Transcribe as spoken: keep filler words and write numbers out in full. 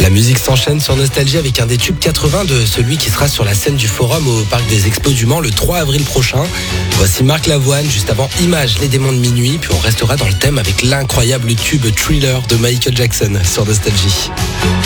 La musique s'enchaîne sur Nostalgie avec un des tubes quatre-vingts de celui qui sera sur la scène du Forum au Parc des Expos du Mans le trois avril prochain. Voici Marc Lavoine, juste avant Image, les démons de minuit, puis on restera dans le thème avec l'incroyable tube Thriller de Michael Jackson sur Nostalgie.